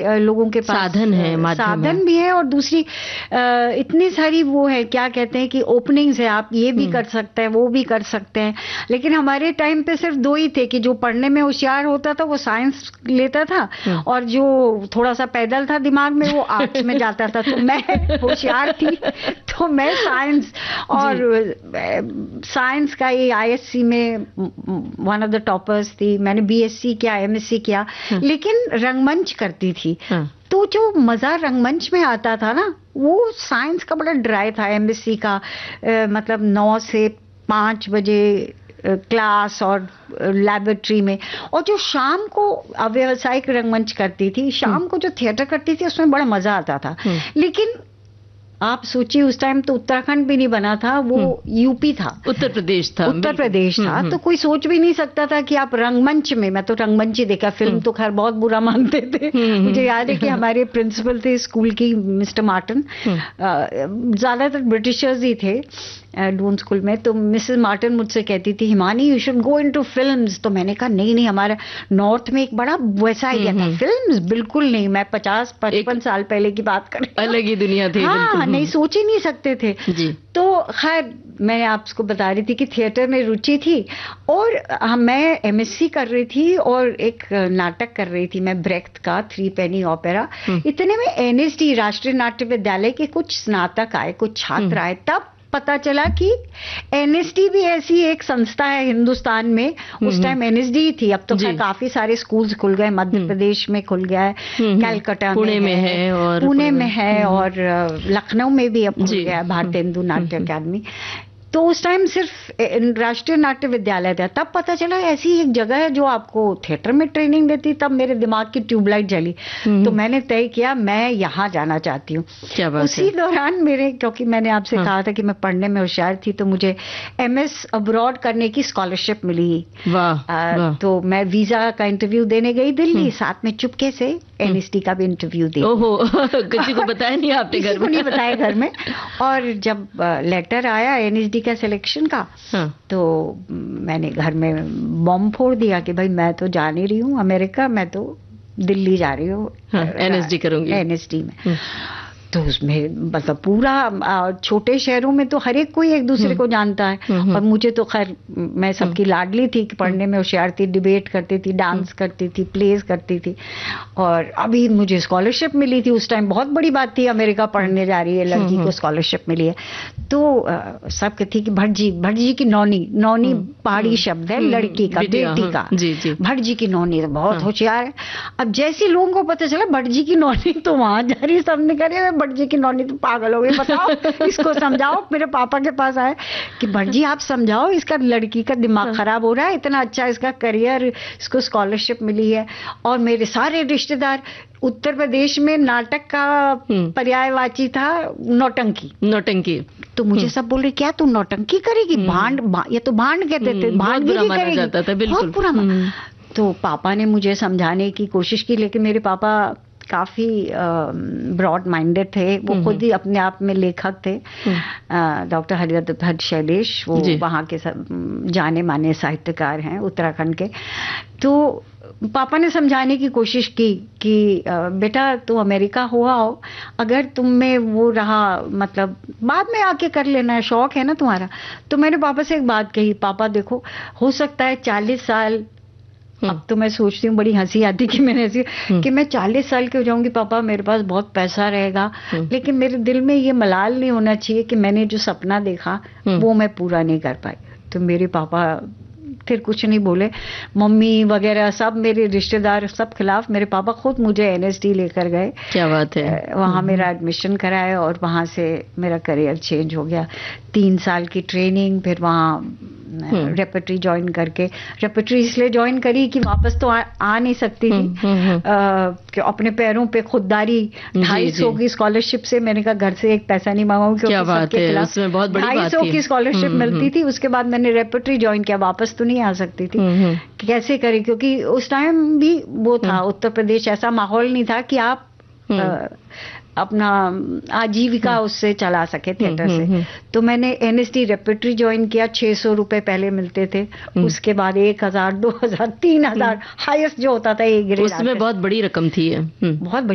लोगों के पास साधन है, साधन भी है, और दूसरी इतनी सारी वो है, क्या कहते हैं कि ओपनिंग्स है, आप ये भी कर सकते हैं, वो भी कर सकते हैं। लेकिन हमारे टाइम पे सिर्फ 2 ही थे कि जो पढ़ने में होशियार होता था वो साइंस लेता था, और जो थोड़ा सा पैदल था दिमाग में वो आर्ट्स में जाता था। तो मैं होशियार थी तो मैं साइंस, और साइंस का ये आईएससी में वन ऑफ द टॉपर्स थी। मैंने बीएससी किया, एमएससी किया, लेकिन रंगमंच करती थी। तो जो मजा रंगमंच में आता था ना, वो साइंस का बड़ा ड्राई था। एमएससी का मतलब 9 से 5 बजे क्लास और लैबोरेटरी में, और जो शाम को व्यावसायिक रंगमंच करती थी, शाम को जो थिएटर करती थी, उसमें बड़ा मजा आता था। लेकिन आप सोचिए उस टाइम तो उत्तराखंड भी नहीं बना था, वो यूपी था, उत्तर प्रदेश था। तो कोई सोच भी नहीं सकता था कि आप रंगमंच में, मैं तो रंगमंच ही देखा, फिल्म तो खैर बहुत बुरा मानते थे। मुझे याद है कि हमारे प्रिंसिपल थे स्कूल की, मिस्टर मार्टिन, ज्यादातर ब्रिटिशर्स ही थे डून स्कूल में। तो मिसेस मार्टिन मुझसे कहती थी, Himani you should go into films. तो मैंने कहा नहीं, हमारा नॉर्थ में एक बड़ा वैसा आइडिया था, फिल्म्स बिल्कुल नहीं। मैं 50-55 साल पहले की बात कर रही हूं, अलग ही दुनिया थी। हाँ, नहीं सोच ही नहीं सकते थे जी। तो खैर मैं आपको बता रही थी कि थिएटर में रुचि थी, और मैं एमएससी कर रही थी और एक नाटक कर रही थी मैं, ब्रेख्त का 3 पेनी ओपेरा। इतने में एनएसडी, राष्ट्रीय नाट्य विद्यालय के कुछ स्नातक आए, कुछ छात्र आए। तब पता चला कि एनएसडी भी ऐसी एक संस्था है हिंदुस्तान में। उस टाइम एनएसडी थी, अब तो काफी सारे स्कूल्स खुल गए, मध्य प्रदेश में खुल गया है, कलकत्ता पुणे में है, और लखनऊ में भी अब खुल गया है भारतीय हिंदू नाट्य अकादमी। तो उस टाइम सिर्फ राष्ट्रीय नाट्य विद्यालय था। तब पता चला ऐसी एक जगह है जो आपको थिएटर में ट्रेनिंग देती। तब मेरे दिमाग की ट्यूबलाइट जली, तो मैंने तय किया मैं यहाँ जाना चाहती हूँ। उसी दौरान मेरे, क्योंकि मैंने आपसे कहा था कि मैं पढ़ने में होशियार थी, तो मुझे एमएस अब्रॉड करने की स्कॉलरशिप मिली। वाह। तो मैं वीजा का इंटरव्यू देने गई दिल्ली, साथ में चुपके से एनएसडी का भी इंटरव्यू दिया। ओहो, किसी को बताया नहीं आपने घर में? नहीं बताया घर में। और जब लेटर आया एनएसडी का सिलेक्शन का, तो मैंने घर में बॉम्ब फोड़ दिया कि भाई मैं तो जा नहीं रही हूँ अमेरिका, मैं तो दिल्ली जा रही हूँ, एनएसडी करूंगी, एनएसडी में। तो उसमें मतलब पूरा छोटे शहरों में तो हर एक कोई एक दूसरे को जानता है। और मुझे तो खैर, मैं सबकी लाडली थी कि पढ़ने में होशियार थी, डिबेट करती थी, डांस करती थी, प्लेज करती थी, और अभी मुझे स्कॉलरशिप मिली थी। उस टाइम बहुत बड़ी बात थी, अमेरिका पढ़ने जा रही है लड़की को स्कॉलरशिप मिली है। तो सब कहती कि भटजी की नौनी पहाड़ी शब्द है लड़की का, बेटी का। भटजी की नौनी तो बहुत होशियार है। अब जैसे लोगों को पता चला भटजी की नौनी, तो वहां जा रही, सबने कहा भटजी की नौनी तो पागल हो गई, बताओ इसको समझाओ। मेरे पापा के पास आए कि भटजी आप समझाओ, इसका लड़की का दिमाग खराब हो रहा है, इतना अच्छा इसका करियर, इसको स्कॉलरशिप मिली है। और मेरे सारे रिश्तेदार, उत्तर प्रदेश में नाटक का पर्यायवाची था नौटंकी। तो मुझे सब बोल रहे क्या तू नौटंकी करेगी, भांड, ये तो भांड कहते थे, भांड भी करेगी, बहुत बुरा। तो पापा ने मुझे समझाने की कोशिश की, लेकिन मेरे पापा काफी ब्रॉड माइंडेड थे। वो खुद ही अपने आप में लेखक थे, डॉक्टर हरिहर शैलेश, वो वहाँ के जाने माने साहित्यकार हैं उत्तराखंड के। तो पापा ने समझाने की कोशिश की कि बेटा तू अमेरिका हुआ हो, अगर तुम में वो रहा, मतलब बाद में आके कर लेना है, शौक है ना तुम्हारा। तो मैंने पापा से एक बात कही, पापा देखो हो सकता है 40 साल, अब तो मैं सोचती हूँ, बड़ी हंसी आती कि मैंने ऐसी कि मैं 40 साल की हो जाऊंगी, पापा मेरे पास बहुत पैसा रहेगा, लेकिन मेरे दिल में ये मलाल नहीं होना चाहिए कि मैंने जो सपना देखा वो मैं पूरा नहीं कर पाई। तो मेरे पापा फिर कुछ नहीं बोले, मम्मी वगैरह सब मेरे रिश्तेदार सब खिलाफ, मेरे पापा खुद मुझे एनएसडी लेकर गए। क्या बात है। वहाँ मेरा एडमिशन कराया और वहाँ से मेरा करियर चेंज हो गया। 3 साल की ट्रेनिंग, फिर वहाँ रेपर्टरी ज्वाइन करके, रेपर्टरी इसलिए ज्वाइन करी कि वापस तो आ नहीं सकती थी, कि अपने पैरों पे खुददारी, 250 की स्कॉलरशिप से, मैंने कहा घर से एक पैसा नहीं मांगाऊंगी, क्योंकि सबके खिलाफ 250 की स्कॉलरशिप मिलती थी। उसके बाद मैंने रेपर्टरी ज्वाइन किया, वापस तो नहीं आ सकती थी, कैसे करें, क्योंकि उस टाइम भी वो था उत्तर प्रदेश, ऐसा माहौल नहीं था कि आप अपना आजीविका उससे चला सके थिएटर से। तो मैंने एनएसडी रेपर्टरी ज्वाइन किया, 600 रुपए पहले मिलते थे, उसके बाद 1000, 2000, 3000 हाईएस्ट जो होता था, एक ग्रेड, उसमें बहुत बड़ी रकम थी, बहुत